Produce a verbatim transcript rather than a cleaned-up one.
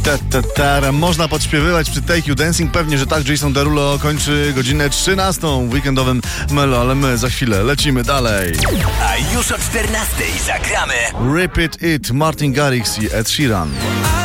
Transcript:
ta, ta, ta. Można podśpiewywać przy Take You Dancing. Pewnie, że tak. Jason Derulo kończy godzinę trzynastą w weekendowym Melo, ale my za chwilę lecimy dalej. A już o czternastej zagramy Rip It It, Martin Garrix i Ed Sheeran.